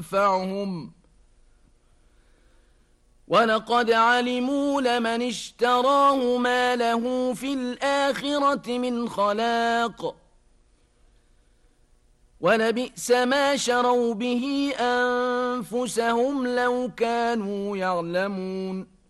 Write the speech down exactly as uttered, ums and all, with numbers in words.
ينفعهم ولقد علموا لمن اشتراه ما له في الآخرة من خلاق ولبئس ما شروا به أنفسهم لو كانوا يعلمون